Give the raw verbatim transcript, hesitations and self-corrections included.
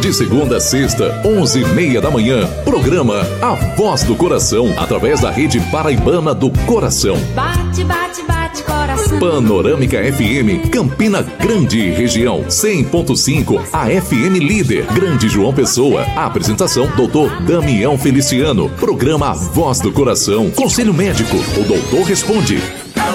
De segunda a sexta, onze e meia da manhã. Programa A Voz do Coração, através da Rede Paraibana do Coração. Bate, bate, bate, coração. Panorâmica F M, Campina Grande e região. cem ponto cinco, a F M Líder, Grande João Pessoa. A apresentação, doutor Damião Feliciano. Programa A Voz do Coração. Conselho médico, o doutor responde.